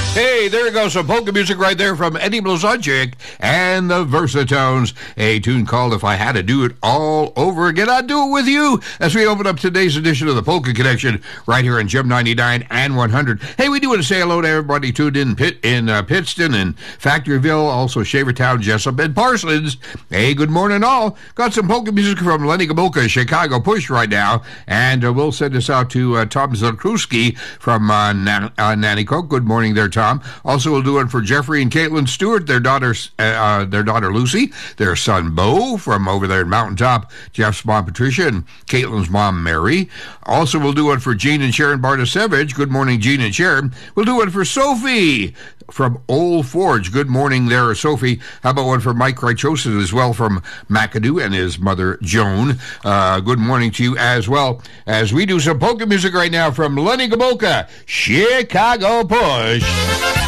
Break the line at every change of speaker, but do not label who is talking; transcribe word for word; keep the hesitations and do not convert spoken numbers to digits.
Hey, there goes some polka music right there from Eddie Blazonczyk and the Versatones. A tune called If I Had to Do It All Over Again, I'd do it with you. As we open up today's edition of the Polka Connection right here on Gem ninety-nine and one hundred. Hey, we do want to say hello to everybody tuned in Pitt, in uh, Pittston and Factoryville, also Shavertown, Jessup, and Parsons. Hey, good morning all. Got some polka music from Lenny Gomulka, Chicago Push right now. And uh, we'll send this out to uh, Tom Zilkowski from uh, Nan- uh, Nanticoke. Good morning there, Tom. Also, we'll do it for Jeffrey and Caitlin Stewart, their daughter, uh, uh, their daughter Lucy, their son Bo from over there in Mountaintop, Jeff's mom Patricia, and Caitlin's mom Mary. Also, we'll do it for Gene and Sharon Bartasevich. Good morning, Gene and Sharon. We'll do it for Sophie from Old Forge. Good morning there, Sophie. How about one for Mike Krychosis as well from McAdoo and his mother Joan. Uh, good morning to you as well, as we do some polka music right now from Lenny Gomulka, Chicago Push.